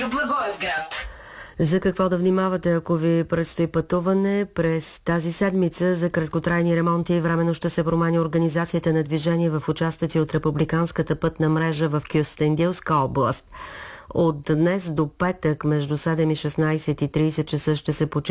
радио Благоевград. За какво да внимавате, ако ви предстои пътуване през тази седмица? За краткотрайни ремонти временно ще се променя организацията на движение в участъци от републиканската пътна мрежа в Кюстендилска област. От днес до петък между 7 и 16:30 часа ще се почиства